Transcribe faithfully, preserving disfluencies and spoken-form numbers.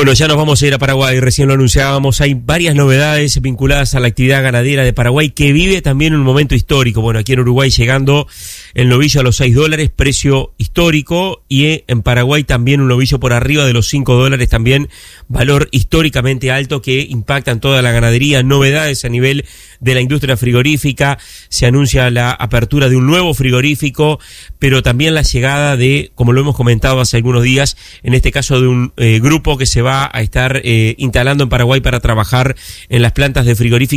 Bueno, ya nos vamos a ir a Paraguay, recién lo anunciábamos, hay varias novedades vinculadas a la actividad ganadera de Paraguay, que vive también un momento histórico. Bueno, aquí en Uruguay llegando el novillo a los seis dólares, precio histórico, y en Paraguay también un novillo por arriba de los cinco dólares, también valor históricamente alto que impacta en toda la ganadería. Novedades a nivel de la industria frigorífica, se anuncia la apertura de un nuevo frigorífico, pero también la llegada de, como lo hemos comentado hace algunos días, en este caso de un eh, grupo que se va a estar eh, instalando en Paraguay para trabajar en las plantas de frigorífico